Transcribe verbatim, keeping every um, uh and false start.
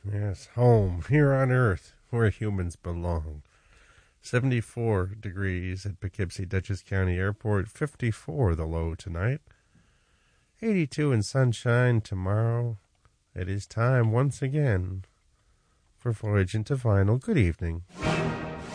Yes, home, here on Earth, where humans belong. seventy-four degrees at Poughkeepsie Dutchess County Airport, fifty-four the low tonight. eighty-two in sunshine tomorrow. It is time once again for Voyage into Vinyl. Good evening.